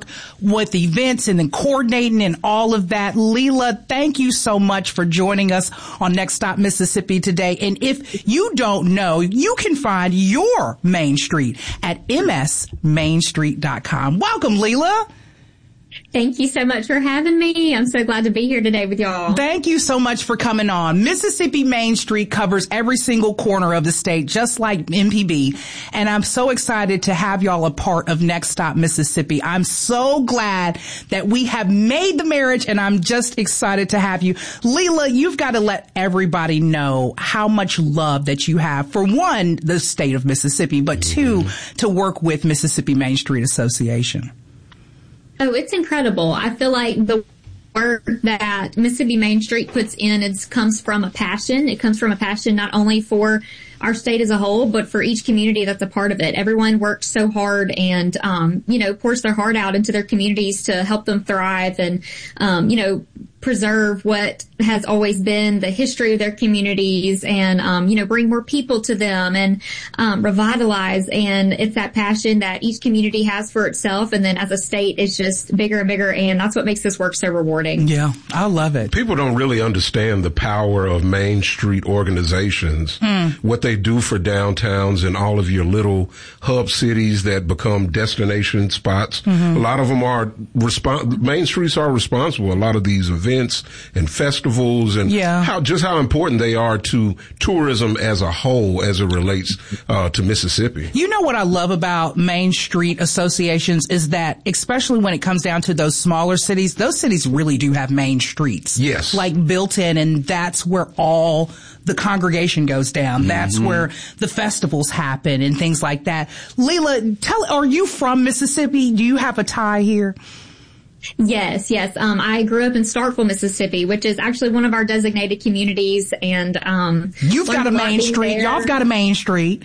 with events and then coordinating and all of that. Leila, thank you so much for joining us on Next Stop Mississippi today. And if you don't know, you can find your Main Street at msmainstreet.com. Welcome, Leila. Thank you so much for having me. I'm so glad to be here today with y'all. Thank you so much for coming on. Mississippi Main Street covers every single corner of the state, just like MPB. And I'm so excited to have y'all a part of Next Stop Mississippi. I'm so glad that we have made the marriage, and I'm just excited to have you. Leila, you've got to let everybody know how much love that you have for, one, the state of Mississippi, but two, to work with Mississippi Main Street Association. Oh, it's incredible. I feel like the work that Mississippi Main Street puts in comes from a passion. It comes from a passion not only for our state as a whole, but for each community that's a part of it. Everyone works so hard and, pours their heart out into their communities to help them thrive and, preserve what has always been the history of their communities and, bring more people to them and, revitalize. And it's that passion that each community has for itself. And then as a state, it's just bigger and bigger. And that's what makes this work so rewarding. Yeah, I love it. People don't really understand the power of Main Street organizations, what they do for downtowns and all of your little hub cities that become destination spots. A lot of them are Main Streets are responsible. A lot of these events and festivals and how important they are to tourism as a whole as it relates to Mississippi. You know what I love about Main Street associations is that, especially when it comes down to those smaller cities, those cities really do have main streets. Yes. Like built in, and that's where all the congregation goes down. That's where the festivals happen and things like that. Leila, are you from Mississippi? Do you have a tie here? Yes. I grew up in Starkville, Mississippi, which is actually one of our designated communities. And you've got a main street. There. Y'all have got a main street.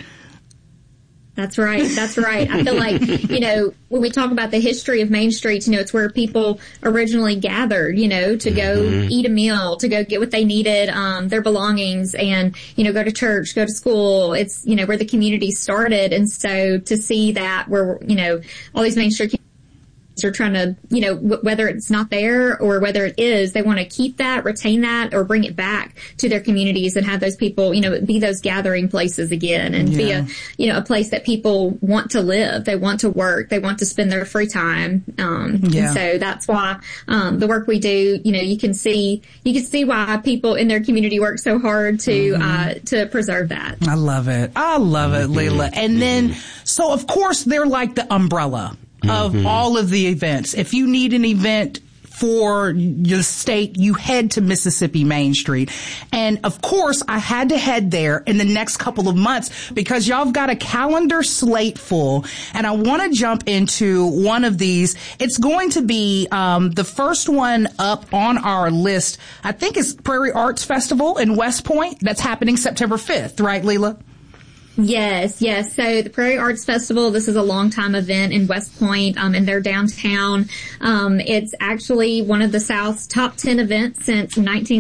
That's right. I feel like, when we talk about the history of Main Street, it's where people originally gathered, to go eat a meal, to go get what they needed, their belongings and, go to church, go to school. It's, where the community started. And so to see that where, all these Main Street are trying to, whether it's not there or whether it is, they want to keep that, retain that, or bring it back to their communities and have those people, be those gathering places again and be a place that people want to live. They want to work. They want to spend their free time. And so that's why, the work we do, you can see why people in their community work so hard to preserve that. I love it, Leila. And then, so of course they're like the umbrella of all of the events. If you need an event for your state, you head to Mississippi Main Street. And of course, I had to head there in the next couple of months because y'all have got a calendar slate full. And I want to jump into one of these. It's going to be the first one up on our list. I think it's Prairie Arts Festival in West Point. That's happening September 5th, right, Leila? Yes. So the Prairie Arts Festival, this is a long-time event in West Point, in their downtown. It's actually one of the South's top 10 events since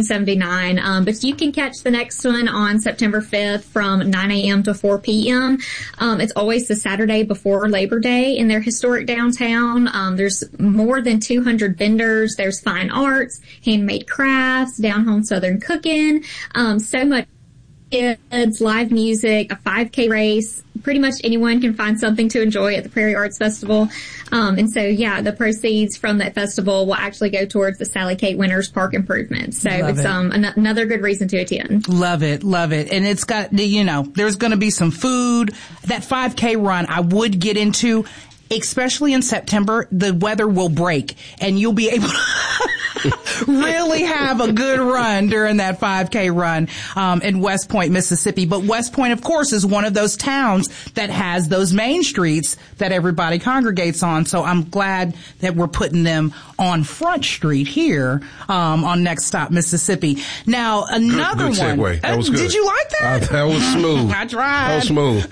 1979. But you can catch the next one on September 5th from 9 a.m. to 4 p.m. It's always the Saturday before Labor Day in their historic downtown. There's more than 200 vendors. There's fine arts, handmade crafts, down-home Southern cooking, so much. Kids, live music, a 5K race. Pretty much anyone can find something to enjoy at the Prairie Arts Festival. And so, the proceeds from that festival will actually go towards the Sally Kate Winters Park improvements. So another good reason to attend. Love it. And it's got, there's going to be some food. That 5K run I would get into, especially in September. The weather will break and you'll be able to really have a good run during that 5K run in West Point, Mississippi. But West Point, of course, is one of those towns that has those main streets that everybody congregates on. So I'm glad that we're putting them on Front Street here on Next Stop Mississippi. Now, another good segue. one. That was good. Did you like that? That was smooth. I tried. That was smooth.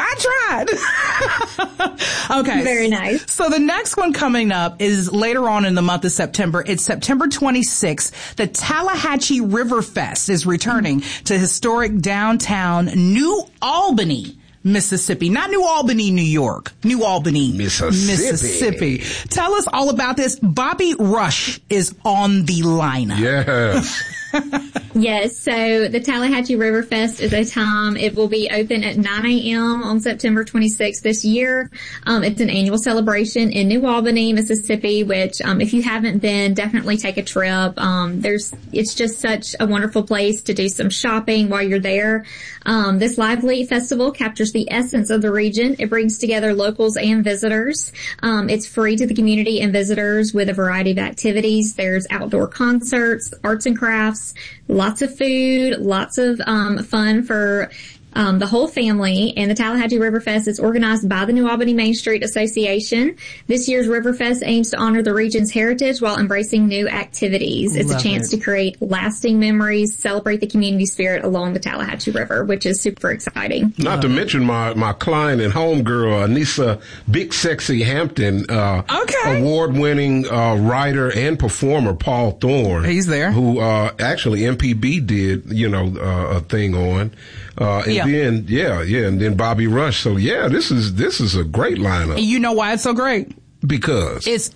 I tried. Okay. Very nice. So the next one coming up is later on in the month of September. It's September 26th. The Tallahatchie River Fest is returning to historic downtown New Albany, Mississippi. Not New Albany, New York. New Albany, Mississippi. Tell us all about this. Bobby Rush is on the lineup. Yes. Yes, so the Tallahatchie River Fest is a time. It will be open at 9 a.m. on September 26th this year. It's an annual celebration in New Albany, Mississippi, which if you haven't been, definitely take a trip. It's just such a wonderful place to do some shopping while you're there. This lively festival captures the essence of the region. It brings together locals and visitors. It's free to the community and visitors with a variety of activities. There's outdoor concerts, arts and crafts, lots of food, lots of fun for the whole family. And the Tallahatchie River Fest is organized by the New Albany Main Street Association. This year's River Fest aims to honor the region's heritage while embracing new activities. It's a chance to create lasting memories, celebrate the community spirit along the Tallahatchie River, which is super exciting. Not to mention my client and homegirl, Anissa Big Sexy Hampton, award-winning writer and performer, Paul Thorne. He's there. Who actually MPB did, a thing on. And then Bobby Rush. So this is a great lineup. And you know why it's so great? Because it's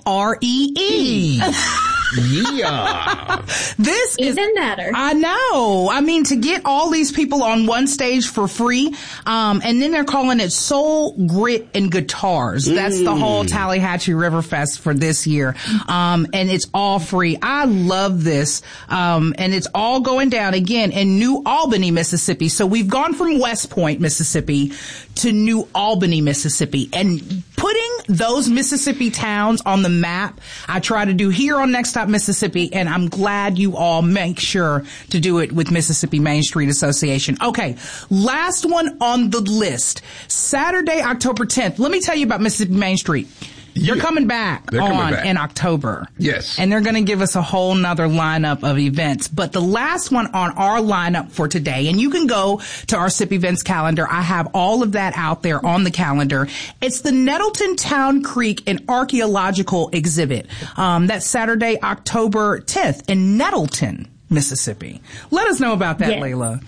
FREE. Yeah. This is even better. I know. I mean, to get all these people on one stage for free, and then they're calling it Soul, Grit, and Guitars. That's the whole Tallahatchie River Fest for this year. And it's all free. I love this. And it's all going down again in New Albany, Mississippi. So we've gone from West Point, Mississippi to New Albany, Mississippi, and putting those Mississippi towns on the map. I try to do here on Next Stop Mississippi, and I'm glad you all make sure to do it with Mississippi Main Street Association. Okay, last one on the list. Saturday, October 10th. Let me tell you about Mississippi Main Street. They're coming back in October. Yes. And they're going to give us a whole nother lineup of events. But the last one on our lineup for today, and you can go to our SIP events calendar. I have all of that out there on the calendar. It's the Nettleton Town Creek and Archaeological Exhibit. That's Saturday, October 10th in Nettleton, Mississippi. Let us know about that, Layla.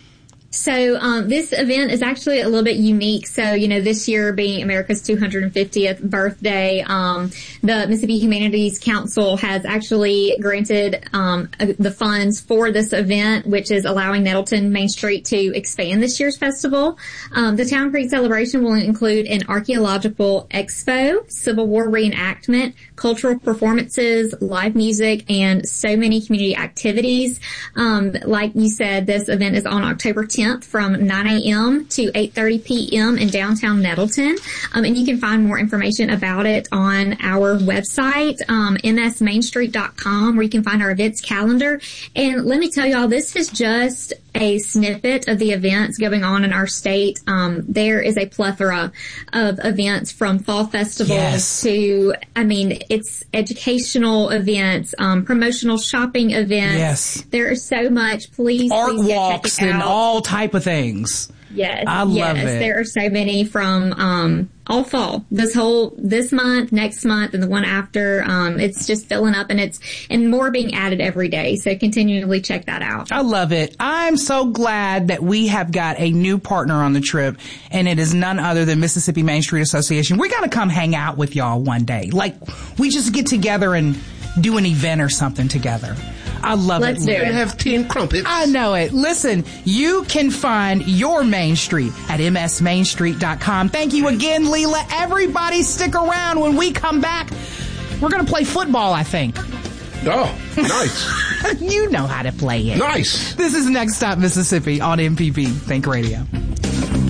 So, this event is actually a little bit unique. So, this year being America's 250th birthday, the Mississippi Humanities Council has actually granted, the funds for this event, which is allowing Nettleton Main Street to expand this year's festival. The Town Creek celebration will include an archaeological expo, Civil War reenactment, cultural performances, live music, and so many community activities. Like you said, this event is on October 10th from 9 a.m. to 8:30 p.m. in downtown Nettleton. And you can find more information about it on our website, msmainstreet.com, where you can find our events calendar. And let me tell y'all, this is just a snippet of the events going on in our state. There is a plethora of events from fall festivals to, it's educational events, promotional shopping events. Yes. There is so much. Please walks check it out. And all type of things. Yes. I love it. There are so many from, all fall. This month, next month, and the one after. It's just filling up and more being added every day. So continually check that out. I love it. I'm so glad that we have got a new partner on the trip, and it is none other than Mississippi Main Street Association. We got to come hang out with y'all one day. Like, we just get together and do an event or something together. I love Let's do it. Have 10 crumpets. I know it. Listen, you can find your Main Street at msmainstreet.com. Thank you again, Leela. Everybody stick around. When we come back, we're going to play football, I think. Oh, nice. You know how to play it. Nice. This is Next Stop Mississippi on MPB Think Radio.